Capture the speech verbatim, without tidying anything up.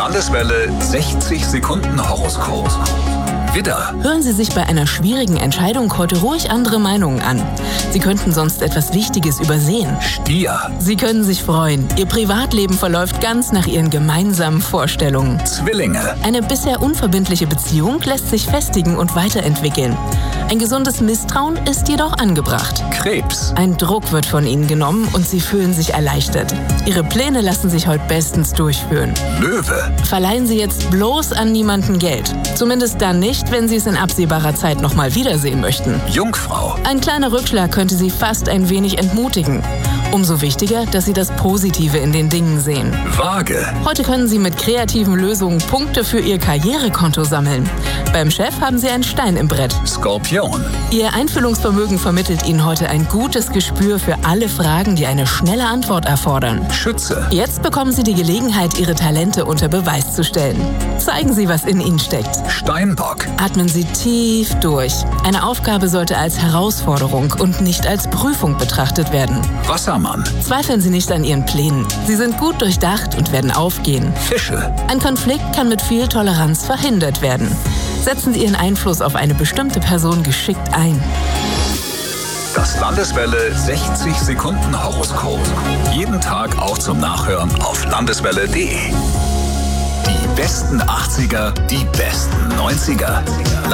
Landeswelle sechzig Sekunden Horoskop. Widder. Hören Sie sich bei einer schwierigen Entscheidung heute ruhig andere Meinungen an. Sie könnten sonst etwas Wichtiges übersehen. Stier. Sie können sich freuen. Ihr Privatleben verläuft ganz nach Ihren gemeinsamen Vorstellungen. Zwillinge. Eine bisher unverbindliche Beziehung lässt sich festigen und weiterentwickeln. Ein gesundes Misstrauen ist jedoch angebracht. Krebs. Ein Druck wird von Ihnen genommen und Sie fühlen sich erleichtert. Ihre Pläne lassen sich heute bestens durchführen. Löwe. Verleihen Sie jetzt bloß an niemanden Geld. Zumindest dann nicht, wenn Sie es in absehbarer Zeit nochmal wiedersehen möchten. Jungfrau. Ein kleiner Rückschlag könnte Sie fast ein wenig entmutigen. Umso wichtiger, dass Sie das Positive in den Dingen sehen. Waage. Heute können Sie mit kreativen Lösungen Punkte für Ihr Karrierekonto sammeln. Beim Chef haben Sie einen Stein im Brett. Skorpion. Ihr Einfühlungsvermögen vermittelt Ihnen heute ein gutes Gespür für alle Fragen, die eine schnelle Antwort erfordern. Schütze. Jetzt bekommen Sie die Gelegenheit, Ihre Talente unter Beweis zu stellen. Zeigen Sie, was in Ihnen steckt. Steinbock. Atmen Sie tief durch. Eine Aufgabe sollte als Herausforderung und nicht als Prüfung betrachtet werden. Wassermann. Zweifeln Sie nicht an Ihren Plänen. Sie sind gut durchdacht und werden aufgehen. Fische. Ein Konflikt kann mit viel Toleranz verhindert werden. Setzen Sie Ihren Einfluss auf eine bestimmte Person geschickt ein. Das Landeswelle sechzig Sekunden Horoskop. Jeden Tag auch zum Nachhören auf landeswelle punkt de. Die besten achtziger, die besten neunziger.